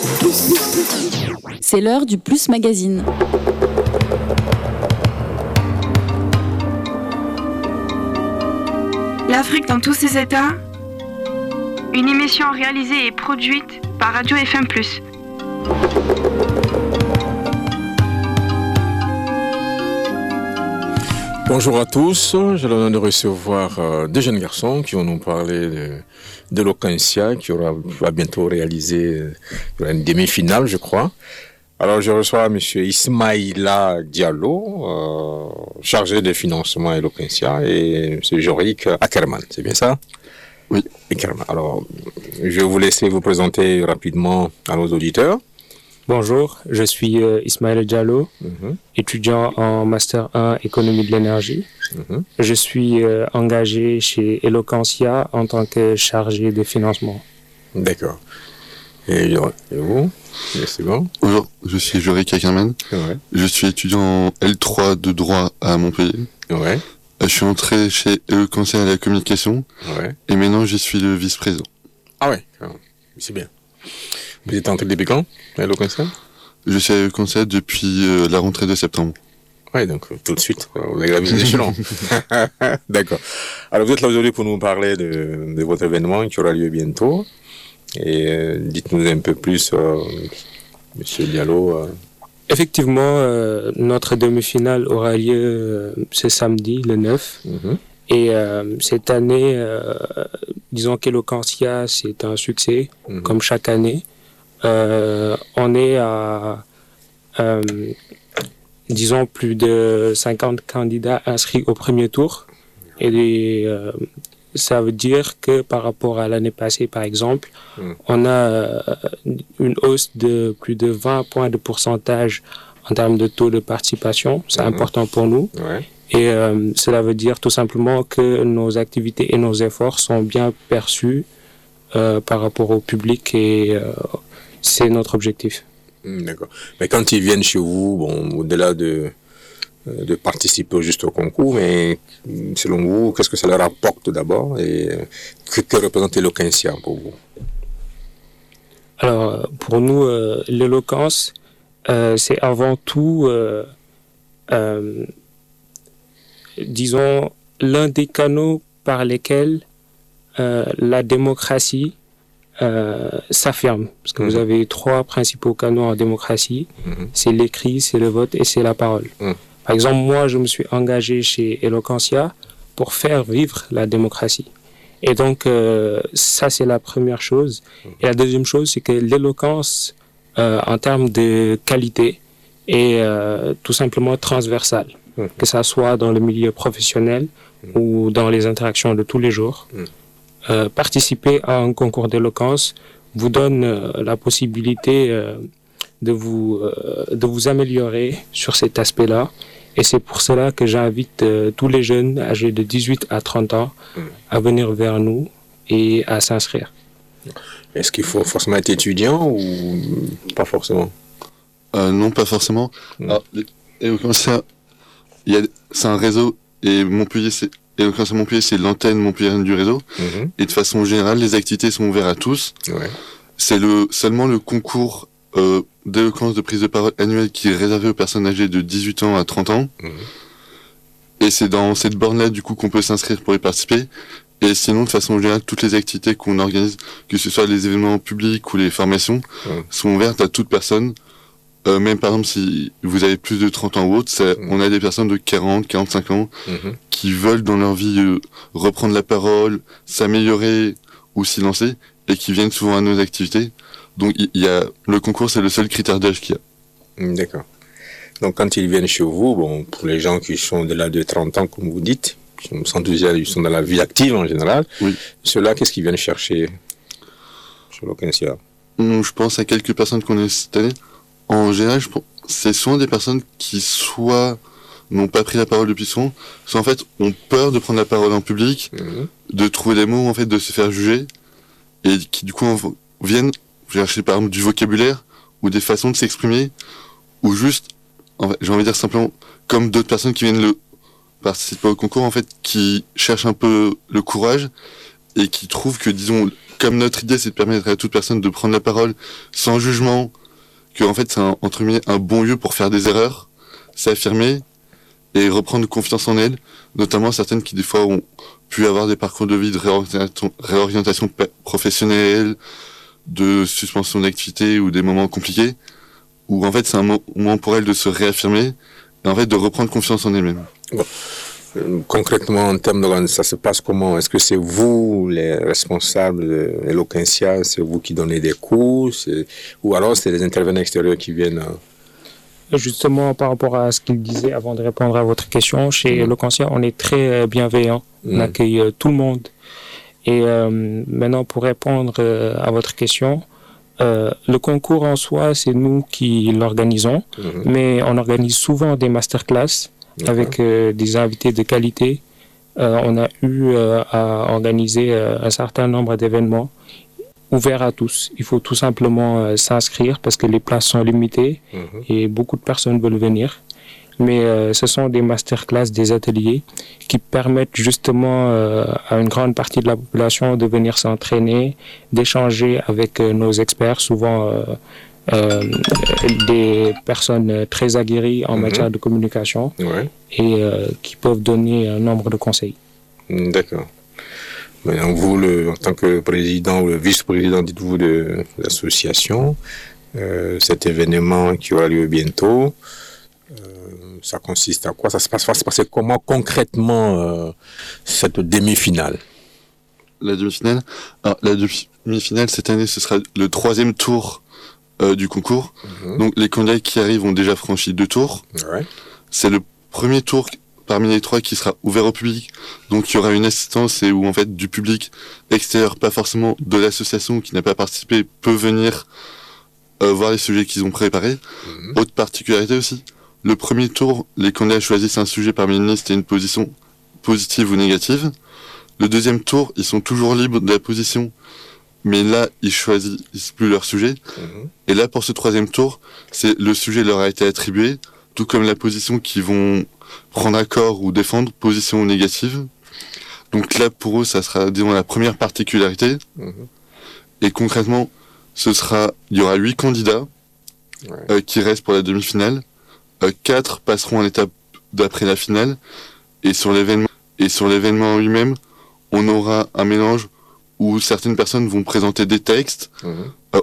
C'est l'heure du Plus Magazine. L'Afrique dans tous ses états. Une émission réalisée et produite par Radio FM+. Bonjour à tous, j'ai l'honneur de recevoir deux jeunes garçons qui vont nous parler de l'Ocancia, qui va bientôt réaliser une demi-finale, je crois. Alors je reçois M. Ismaïla Diallo, chargé de financement à l'Ocancia, et M. Jorik Ackerman, c'est bien ça? Oui. Ackerman. Alors je vais vous laisser vous présenter rapidement à nos auditeurs. Bonjour, je suis Ismaïla Diallo, étudiant en Master 1 Économie de l'énergie. Je suis engagé chez Eloquentia en tant que chargé de financement. D'accord. Et vous? C'est bon? Bonjour, je suis Jorik Ackerman. Ouais. Je suis étudiant en L3 de droit à Montpellier. Ouais. Je suis entré chez Eloquentia à la communication. Ouais. Et maintenant, je suis le vice-président. Ah ouais, c'est bien. Vous êtes entré depuis quand à l'Ocancia? Je suis à Eloquentia depuis la rentrée de septembre. Oui, donc tout de suite, vous avez gravi les échelons. D'accord. Alors vous êtes là aujourd'hui pour nous parler de votre événement qui aura lieu bientôt. Et dites-nous un peu plus, Monsieur Diallo. Effectivement, notre demi-finale aura lieu ce samedi, le 9. Et cette année, disons qu'Eloquentia, c'est un succès, comme chaque année. On est à, disons, plus de 50 candidats inscrits au premier tour. Et ça veut dire que par rapport à l'année passée, par exemple, on a une hausse de plus de 20 points de pourcentage en termes de taux de participation. C'est important pour nous. Ouais. Et cela veut dire tout simplement que nos activités et nos efforts sont bien perçus par rapport au public et c'est notre objectif. D'accord. Mais quand ils viennent chez vous, bon, au-delà de participer juste au concours, mais selon vous, qu'est-ce que ça leur apporte d'abord et que représente l'Eloquentia pour vous? Alors, pour nous, l'éloquence, c'est avant tout, disons, l'un des canaux par lesquels la démocratie s'affirme. Parce que vous avez trois principaux canaux en démocratie. C'est l'écrit, c'est le vote et c'est la parole. Par exemple, moi, je me suis engagé chez Eloquentia pour faire vivre la démocratie. Et donc, ça, c'est la première chose. Et la deuxième chose, c'est que l'éloquence, en termes de qualité, est tout simplement transversale. Que ça soit dans le milieu professionnel ou dans les interactions de tous les jours. Participer à un concours d'éloquence vous donne la possibilité de vous améliorer sur cet aspect-là. Et c'est pour cela que j'invite tous les jeunes âgés de 18 à 30 ans à venir vers nous et à s'inscrire. Est-ce qu'il faut forcément être étudiant ou pas forcément? Non, pas forcément. Alors, Eloquentia, c'est un réseau et Eloquentia Montpellier, c'est l'antenne montpelliéraine du réseau. Et de façon générale, les activités sont ouvertes à tous. Ouais. C'est seulement le concours d'éloquence de prise de parole annuelle qui est réservé aux personnes âgées de 18 ans à 30 ans. Et c'est dans cette borne-là, du coup, qu'on peut s'inscrire pour y participer. Et sinon, de façon générale, toutes les activités qu'on organise, que ce soit les événements publics ou les formations, sont ouvertes à toute personne. Même par exemple, si vous avez plus de 30 ans ou autre, on a des personnes de 40, 45 ans qui veulent dans leur vie reprendre la parole, s'améliorer ou s'y lancer, et qui viennent souvent à nos activités. Donc le concours, c'est le seul critère d'âge qu'il y a. D'accord. Donc quand ils viennent chez vous, bon, pour les gens qui sont au-delà de 30 ans, comme vous dites, ils sont dans la vie active en général, ceux-là, qu'est-ce qu'ils viennent chercher sur l'Ocancia? Je pense à quelques personnes qu'on a cette année. En général, c'est souvent des personnes qui soit n'ont pas pris la parole depuis souvent, soit en fait ont peur de prendre la parole en public, de trouver des mots, en fait, de se faire juger, et qui du coup viennent chercher par exemple du vocabulaire ou des façons de s'exprimer, ou juste, en fait, j'ai envie de dire simplement, comme d'autres personnes qui viennent participer au concours, en fait, qui cherchent un peu le courage et qui trouvent que, disons, comme notre idée, c'est de permettre à toute personne de prendre la parole sans jugement, que en fait, c'est entre guillemets un bon lieu pour faire des erreurs, s'affirmer et reprendre confiance en elles, notamment certaines qui des fois ont pu avoir des parcours de vie de réorientation professionnelle, de suspension d'activité ou des moments compliqués, où en fait c'est un moment pour elles de se réaffirmer et en fait de reprendre confiance en elles-mêmes. Bon. Concrètement, en termes de ça se passe comment? Est-ce que c'est vous, les responsables de Eloquentia, c'est vous qui donnez des cours, ou alors c'est les intervenants extérieurs qui viennent Justement, par rapport à ce qu'il disait avant de répondre à votre question, chez Eloquentia, on est très bienveillant. On accueille tout le monde. Et maintenant, pour répondre à votre question, le concours en soi, c'est nous qui l'organisons, mais on organise souvent des masterclass avec des invités de qualité. On a eu à organiser un certain nombre d'événements ouverts à tous. Il faut tout simplement s'inscrire parce que les places sont limitées et beaucoup de personnes veulent venir. Mais ce sont des masterclass, des ateliers qui permettent justement à une grande partie de la population de venir s'entraîner, d'échanger avec nos experts, souvent des personnes très aguerries en matière de communication et qui peuvent donner un nombre de conseils. D'accord. Maintenant, vous, en tant que président ou le vice-président, dites-vous, de l'association, cet événement qui aura lieu bientôt, ça consiste à quoi? Ça se passe comment concrètement cette demi-finale? La demi-finale? Alors, la demi-finale, cette année, ce sera le 3e tour du concours. Donc, les candidats qui arrivent ont déjà franchi 2 tours. C'est le premier tour parmi les 3 qui sera ouvert au public. Donc, il y aura une assistance et où, en fait, du public extérieur, pas forcément de l'association qui n'a pas participé, peut venir voir les sujets qu'ils ont préparés. Autre particularité aussi, le premier tour, les candidats choisissent un sujet parmi une liste et une position positive ou négative. Le 2e tour, ils sont toujours libres de la position, mais là, ils choisissent plus leur sujet. Et là, pour ce 3e tour, c'est le sujet leur a été attribué, tout comme la position qu'ils vont prendre accord ou défendre, position négative. Donc là, pour eux, ça sera, disons, la première particularité. Et concrètement, il y aura 8 candidats qui restent pour la demi-finale. 4 passeront à l'étape d'après la finale. Et sur l'événement lui-même, on aura un mélange où certaines personnes vont présenter des textes,